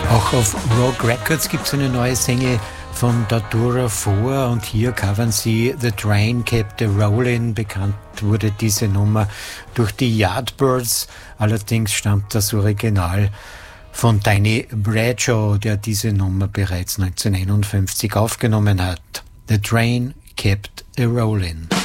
Auch auf Rogue Records gibt es eine neue Single von Datura 4 und hier covern sie The Train Kept a Rollin'. Bekannt wurde diese Nummer durch die Yardbirds, allerdings stammt das Original von Danny Bradshaw, der diese Nummer bereits 1951 aufgenommen hat. The Train Kept a Rollin'.